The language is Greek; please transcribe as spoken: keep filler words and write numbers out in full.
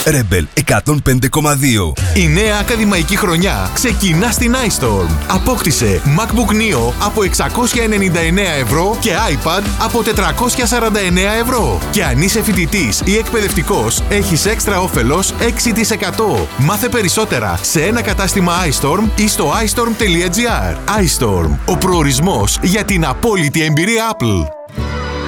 Rebel εκατόν πέντε κόμμα δύο. Η νέα ακαδημαϊκή χρονιά ξεκινά στην iStorm. Απόκτησε MacBook Neo από εξακόσια ενενήντα εννέα ευρώ και iPad από τετρακόσια σαράντα εννέα ευρώ. Και αν είσαι φοιτητής ή εκπαιδευτικός, έχεις έξτρα όφελος έξι τοις εκατό. Μάθε περισσότερα σε ένα κατάστημα iStorm ή στο i storm τελεία gr. iStorm, ο προορισμός για την απόλυτη εμπειρία Apple.